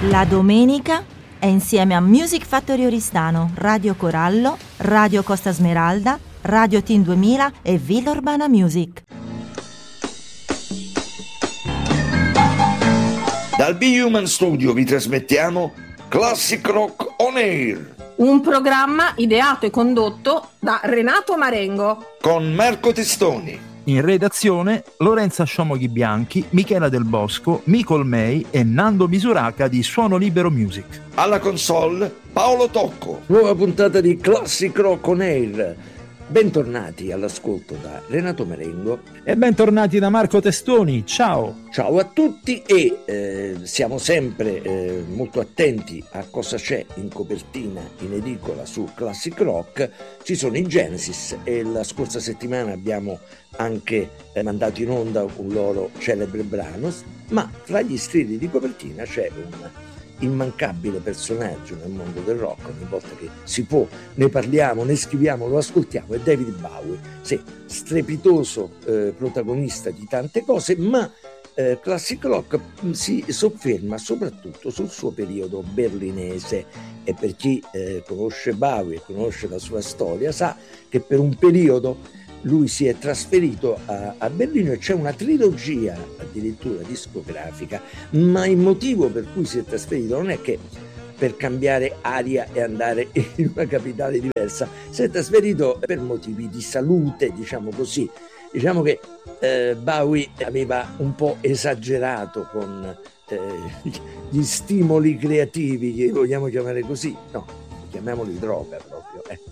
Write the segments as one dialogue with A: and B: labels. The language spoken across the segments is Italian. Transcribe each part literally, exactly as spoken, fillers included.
A: La domenica è insieme a Music Factory Oristano, Radio Corallo, Radio Costa Smeralda, Radio Team duemila e Villa Urbana Music.
B: Dal B-Human Studio vi trasmettiamo Classic Rock On Air,
C: un programma ideato e condotto da Renato Marengo
B: con Marco Testoni.
D: In redazione Lorenza Sciomoghi Bianchi, Michela Del Bosco, Micol May e Nando Misuraca di Suono Libero Music.
B: Alla console Paolo Tocco.
E: Nuova puntata di Classic Rock On Air. Bentornati all'ascolto da Renato Marengo
D: e bentornati da Marco Testoni. Ciao!
E: Ciao a tutti e eh, siamo sempre eh, molto attenti a cosa c'è in copertina, in edicola su Classic Rock. Ci sono i Genesis e la scorsa settimana abbiamo anche eh, mandato in onda un loro celebre brano, ma tra gli stili di copertina c'è un immancabile personaggio nel mondo del rock. Ogni volta che si può ne parliamo, ne scriviamo, lo ascoltiamo, è David Bowie. Sì, strepitoso eh, protagonista di tante cose, ma eh, Classic Rock si sofferma soprattutto sul suo periodo berlinese, e per chi eh, conosce Bowie e conosce la sua storia sa che per un periodo lui si è trasferito a, a Berlino e c'è una trilogia addirittura discografica, ma il motivo per cui si è trasferito non è che per cambiare aria e andare in una capitale diversa, si è trasferito per motivi di salute, diciamo così. Diciamo che eh, Bowie aveva un po' esagerato con eh, gli stimoli creativi, che vogliamo chiamare così, no, chiamiamoli droga proprio, eh.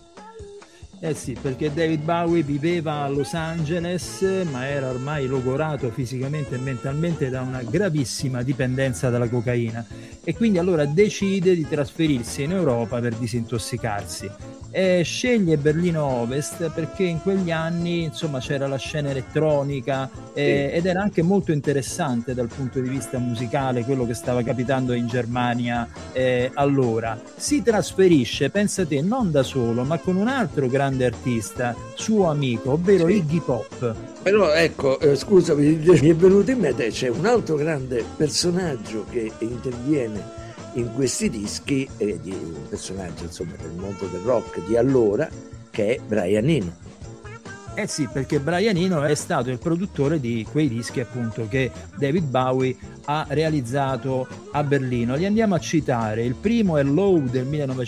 D: Eh sì, perché David Bowie viveva a Los Angeles, ma era ormai logorato fisicamente e mentalmente da una gravissima dipendenza dalla cocaina, e quindi allora decide di trasferirsi in Europa per disintossicarsi. E sceglie Berlino Ovest perché in quegli anni insomma c'era la scena elettronica eh, ed era anche molto interessante dal punto di vista musicale quello che stava capitando in Germania eh, allora. Si trasferisce, pensa te, non da solo ma con un altro grande artista, suo amico, ovvero sì. Iggy Pop.
E: Però ecco, eh, scusami, mi è venuto in mente, c'è un altro grande personaggio che interviene in questi dischi, eh, di un personaggio insomma del mondo del rock di allora, che è Brian Eno.
D: Eh sì, perché Brian Eno è stato il produttore di quei dischi appunto che David Bowie ha realizzato a Berlino. Li andiamo a citare: il primo è Low del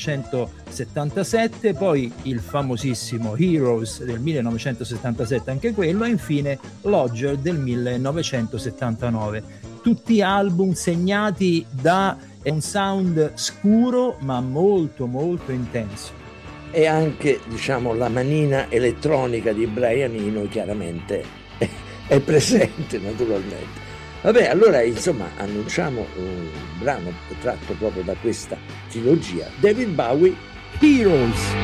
D: millenovecentosettantasette, poi il famosissimo Heroes del millenovecentosettantasette anche quello, e infine Lodger del millenovecentosettantanove. Tutti album segnati da un sound scuro ma molto molto intenso.
E: E anche, diciamo, la manina elettronica di Brian Eno chiaramente è, è presente, naturalmente. Vabbè, allora insomma annunciamo un brano tratto proprio da questa trilogia, David Bowie,
D: Heroes.